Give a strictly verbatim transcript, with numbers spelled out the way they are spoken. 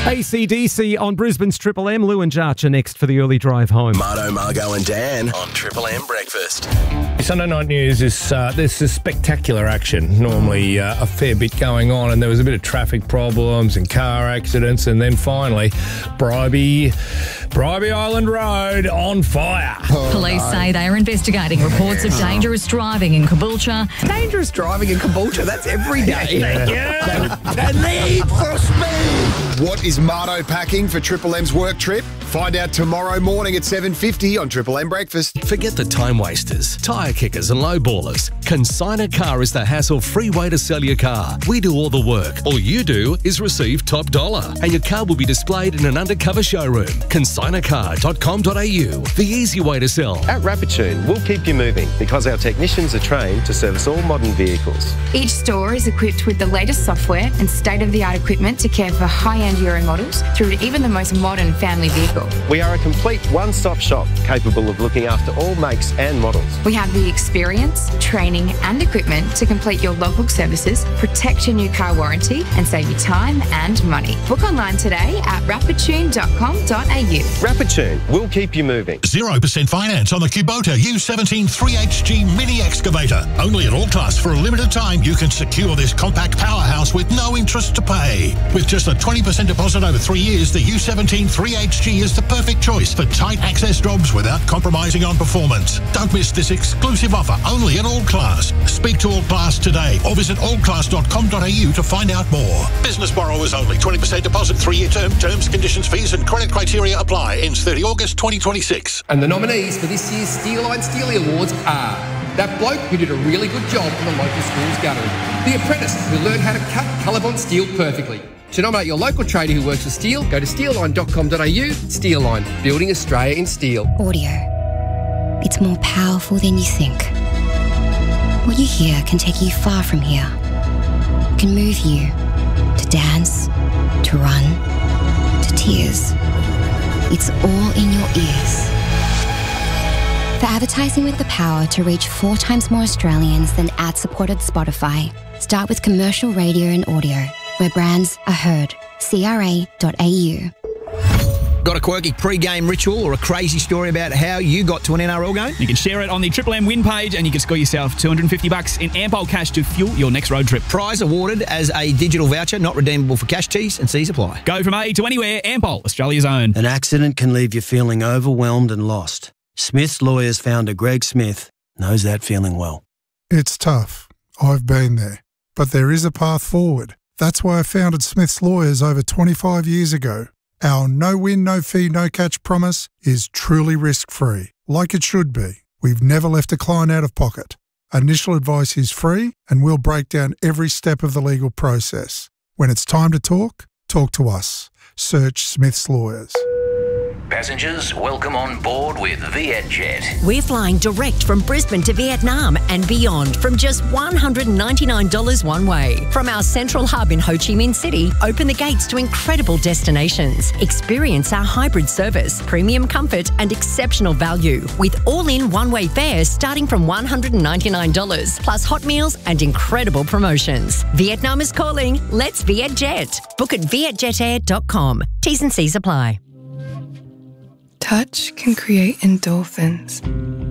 A C D C on Brisbane's Triple M. Lou and Jarch are next for the early drive home. Marto, Margo and Dan on Triple M Breakfast. Sunday night news is uh, this is spectacular action. Normally uh, a fair bit going on, and there was a bit of traffic problems and car accidents, and then finally Bribey, Bribey Island Road on fire. Oh, Police no. say they are investigating reports of dangerous driving in Caboolture. Dangerous driving in Caboolture, that's every day. Yeah. The need for speed. What is Marto packing for Triple M's work trip? Find out tomorrow morning at seven fifty on Triple M Breakfast. Forget the time wasters, tyre kickers and low ballers. Consigner Car is the hassle-free way to sell your car. We do all the work. All you do is receive top dollar, and your car will be displayed in an undercover showroom. consigner car dot com dot a u, the easy way to sell. At Rapidtune, we'll keep you moving because our technicians are trained to service all modern vehicles. Each store is equipped with the latest software and state-of-the-art equipment to care for high-end Euro models through to even the most modern family vehicle. We are a complete one-stop shop capable of looking after all makes and models. We have the experience, training and equipment to complete your logbook services, protect your new car warranty and save you time and money. Book online today at rapidtune dot com dot a u. Rapidtune, we'll keep you moving. zero percent finance on the Kubota U seventeen three H G mini excavator. Only at All Class for a limited time you can secure this compact powerhouse with no interest to pay. With just a twenty percent deposit over three years, the U seventeen three H G is the perfect choice for tight access jobs without compromising on performance. Don't miss this exclusive offer only at All Class. Speak to All Class today or visit all class dot com dot a u to find out more. Business borrowers only. twenty percent deposit, three-year term. Terms, conditions, fees and credit criteria apply. Ends thirty August twenty twenty-six. And the nominees for this year's Steeline Steely Awards are that bloke who did a really good job in the local school's guttering, the apprentice who learned how to cut Colorbond steel perfectly. To nominate your local trader who works with steel, go to steel line dot com dot a u. Steelline, building Australia in steel. Audio. It's more powerful than you think. What you hear can take you far from here. It can move you to dance, to run, to tears. It's all in your ears. For advertising with the power to reach four times more Australians than ad-supported Spotify, start with commercial radio and audio, where brands are heard. C R A dot a u. Got a quirky pre-game ritual or a crazy story about how you got to an N R L game? You can share it on the Triple M win page and you can score yourself two hundred fifty bucks in Ampol cash to fuel your next road trip. Prize awarded as a digital voucher, not redeemable for cash teas, and see supply. Go from A to anywhere, Ampol, Australia's own. An accident can leave you feeling overwhelmed and lost. Smith's Lawyers founder Greg Smith knows that feeling well. It's tough. I've been there. But there is a path forward. That's why I founded Smith's Lawyers over twenty-five years ago. Our no-win, no-fee, no-catch promise is truly risk-free, like it should be. We've never left a client out of pocket. Initial advice is free, and we'll break down every step of the legal process. When it's time to talk, talk to us. Search Smith's Lawyers. Passengers, welcome on board with Vietjet. We're flying direct from Brisbane to Vietnam and beyond from just one hundred ninety-nine dollars one way. From our central hub in Ho Chi Minh City, open the gates to incredible destinations. Experience our hybrid service, premium comfort and exceptional value with all-in one-way fares starting from one hundred ninety-nine dollars plus hot meals and incredible promotions. Vietnam is calling. Let's Vietjet. Book at vietjet air dot com. T's and C's apply. Touch can create endorphins,